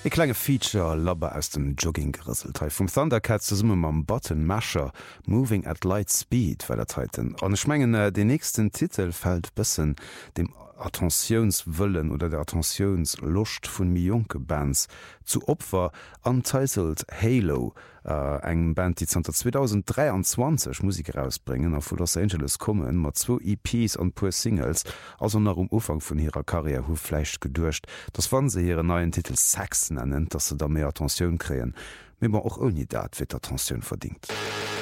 E klenge Feature labber aus dem Jogginggerrisselt vum Thundercats ze summe mam Button Masher Moving at Light Speed well derheiten. An schmengen de nächsten Titel fät bëssen dem Attentionswëllen oder der Attentionslucht vun mi Joke Bands zu Opfer anteiselt Halo, eng Band die 2023 Musik rausbringen a vu Los Angeles kommen mat 2 EPs an puer Singles as nach Ufang vun ihrer Karriere hu fleicht gedurcht, dats wann se hire neuen Titel Sex nennen, dat se da mé Attentionun kreen, mé man och oni dat fir d'Attentionun verdient.